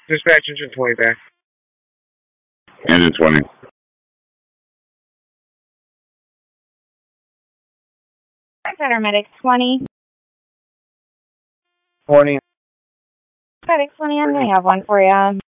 Dispatch engine 20 back. Engine 20. Paramedic 20. 20. Paramedic 20, I may have one for you.